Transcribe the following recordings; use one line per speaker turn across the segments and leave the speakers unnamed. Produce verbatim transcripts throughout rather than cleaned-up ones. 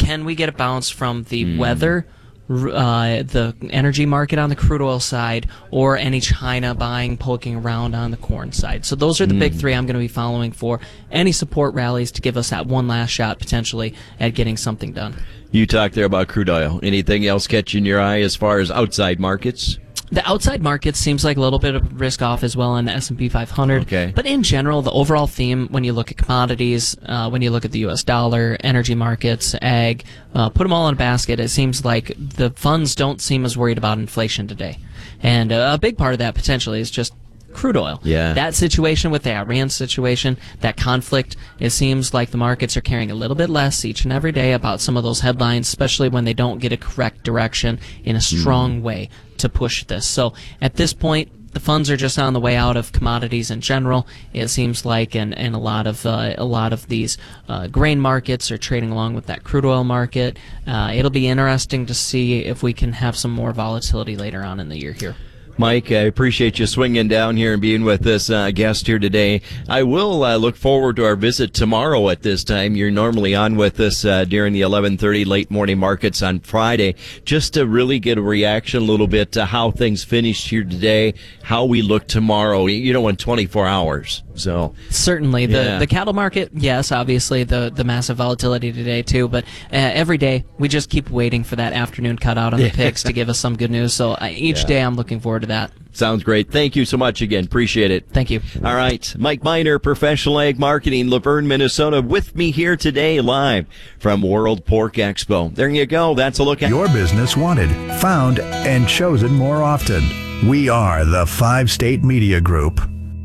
can we get a bounce from the mm. weather, uh, the energy market on the crude oil side, or any China buying poking around on the corn side? So those are the mm. big three I'm going to be following for any support rallies to give us that one last shot potentially at getting something done.
You talked there about crude oil. Anything else catching your eye as far as outside markets?
The outside market seems like a little bit of risk off as well on the S and P five hundred.
Okay.
But in general, the overall theme, when you look at commodities, uh, when you look at the U S dollar, energy markets, ag, uh, put them all in a basket, it seems like the funds don't seem as worried about inflation today. And uh, a big part of that potentially is just crude oil.
Yeah.
That situation with the Iran situation, that conflict, it seems like the markets are caring a little bit less each and every day about some of those headlines, especially when they don't get a correct direction in a strong mm. way to push this. So at this point, the funds are just on the way out of commodities in general. It seems like, and, and a lot of uh, a lot of these uh, grain markets are trading along with that crude oil market. Uh, it'll be interesting to see if we can have some more volatility later on in the year here.
Mike, I appreciate you swinging down here and being with this uh, guest here today. I will uh, look forward to our visit tomorrow at this time. You're normally on with us uh, during the eleven thirty late morning markets on Friday, just to really get a reaction a little bit to how things finished here today, how we look tomorrow, you know, in twenty-four hours. So
certainly the
yeah.
the cattle market, yes, obviously the the massive volatility today too, but uh, every day we just keep waiting for that afternoon cutout on the picks to give us some good news. So uh, each yeah. day I'm looking forward to that.
Sounds great. Thank you so much again. Appreciate it.
Thank you.
All right. Mike Miner, Professional Ag Marketing, Laverne, Minnesota, with me here today live from World Pork Expo. There you go. That's a look at
your business wanted, found, and chosen more often. We are the Five State Media Group.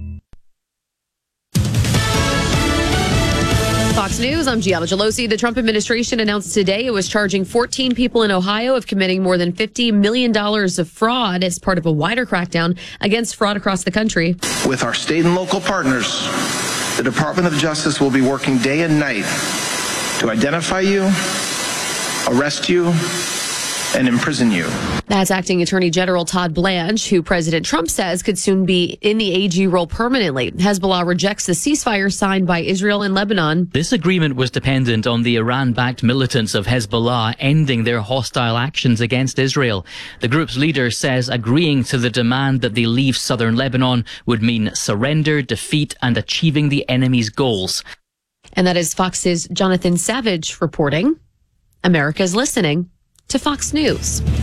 Fox News, I'm Gianna Gelosi. The Trump administration announced today it was charging fourteen people in Ohio of committing more than fifty million dollars of fraud as part of a wider crackdown against fraud across the country.
With our state and local partners, the Department of Justice will be working day and night to identify you, arrest you, and imprison you.
That's Acting Attorney General Todd Blanche, who President Trump says could soon be in the A G role permanently. Hezbollah rejects the ceasefire signed by Israel and Lebanon.
This agreement was dependent on the Iran-backed militants of Hezbollah ending their hostile actions against Israel. The group's leader says agreeing to the demand that they leave southern Lebanon would mean surrender, defeat, and achieving the enemy's goals.
And that is Fox's Jonathan Savage reporting. America's listening to Fox News.